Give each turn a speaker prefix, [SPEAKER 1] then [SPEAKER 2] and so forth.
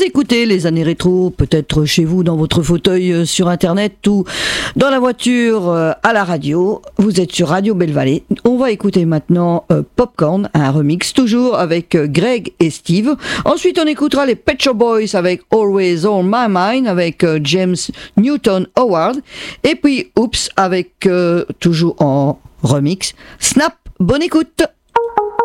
[SPEAKER 1] écoutez les années rétro, peut-être chez vous, dans votre fauteuil sur Internet ou dans la voiture à la radio. Vous êtes sur Radio Belle-Vallée. On va écouter maintenant Popcorn, un remix toujours avec Greg et Steve. Ensuite, on écoutera les Pet Shop Boys avec Always on My Mind avec James Newton Howard. Et puis, Oops, avec toujours en remix, Snap. Bonne écoute!